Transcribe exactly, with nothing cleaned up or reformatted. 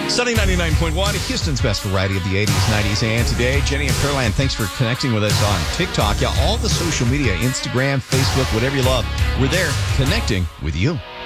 Sunny ninety-nine point one, Houston's best variety of the eighties, nineties, and today. Jenny and Caroline, thanks for connecting with us on TikTok. Yeah, all the social media, Instagram, Facebook, whatever you love. We're there connecting with you.